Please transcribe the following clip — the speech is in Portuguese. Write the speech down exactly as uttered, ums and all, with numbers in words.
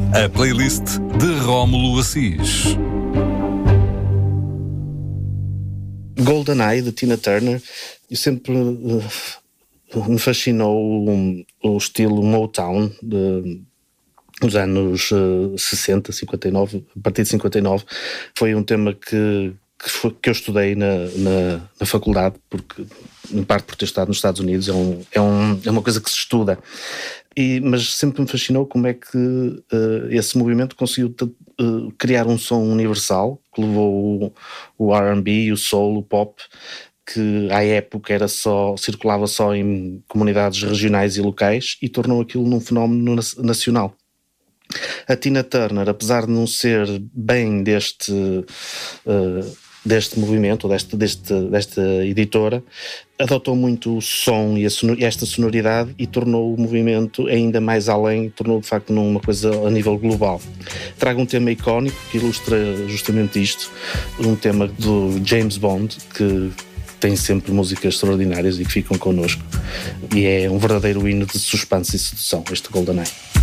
A playlist de Rómulo Assis. GoldenEye, de Tina Turner. Eu sempre uh, me fascinou o, o estilo Motown de, dos anos uh, sessenta, cinquenta e nove. A partir de cinquenta e nove foi um tema que, que, foi, que eu estudei na, na, na faculdade, porque em parte por ter estado nos Estados Unidos, é, um, é, um, é uma coisa que se estuda. E, mas sempre me fascinou como é que uh, esse movimento conseguiu uh, criar um som universal, que levou o, o R and B, o soul, o pop, que à época era só, circulava só em comunidades regionais e locais, e tornou aquilo num fenómeno nacional. A Tina Turner, apesar de não ser bem deste, uh, deste movimento, deste, deste, desta editora, adotou muito o som e, a sonor, e esta sonoridade e tornou o movimento ainda mais além, tornou de facto numa coisa a nível global. Trago um tema icónico que ilustra justamente isto, um tema do James Bond, que tem sempre músicas extraordinárias e que ficam connosco, e é um verdadeiro hino de suspense e sedução, este GoldenEye.